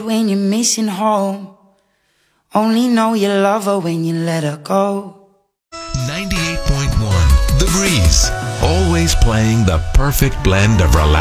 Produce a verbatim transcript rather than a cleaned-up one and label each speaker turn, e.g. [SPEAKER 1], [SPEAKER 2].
[SPEAKER 1] When you're missing home, only know you love her when you let her go.
[SPEAKER 2] ninety-eight point one The Breeze, always playing the perfect blend of relaxation